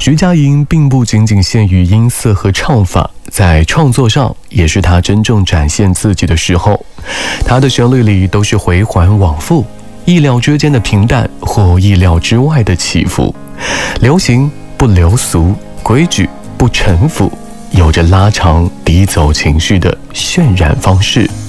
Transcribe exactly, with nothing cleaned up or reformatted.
徐佳莹并不仅仅限于音色和唱法，在创作上也是她真正展现自己的时候。她的旋律里都是回环往复，意料之间的平淡或意料之外的起伏，流行不流俗，规矩不臣服，有着拉长低走情绪的渲染方式。